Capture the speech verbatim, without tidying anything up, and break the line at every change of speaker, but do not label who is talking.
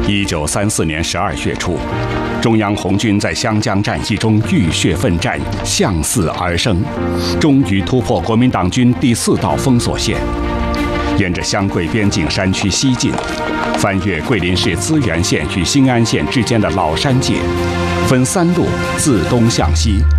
一九三四年十二月初，中央红军在湘江战役中浴血奋战，向死而生，终于突破国民党军第四道封锁线，沿着湘桂边境山区西进，翻越桂林市资源县与兴安县之间的老山界，分三路自东向西